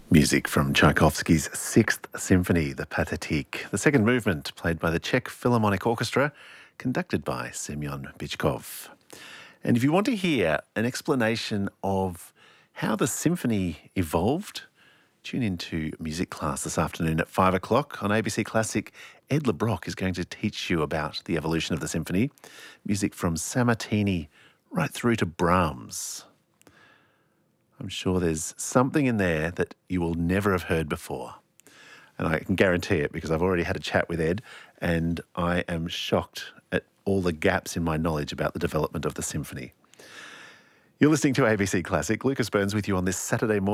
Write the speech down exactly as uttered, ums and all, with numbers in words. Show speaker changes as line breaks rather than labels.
Music from Tchaikovsky's Sixth Symphony, the Pathétique, the second movement played by the Czech Philharmonic Orchestra, conducted by Semyon Bychkov. And if you want to hear an explanation of how the symphony evolved, tune into music class this afternoon at five o'clock on A B C Classic. Ed LeBrock is going to teach you about the evolution of the symphony. Music from Sammartini right through to Brahms. I'm sure there's something in there that you will never have heard before. And I can guarantee it because I've already had a chat with Ed and I am shocked at all the gaps in my knowledge about the development of the symphony. You're listening to A B C Classic. Lucas Burns with you on this Saturday morning.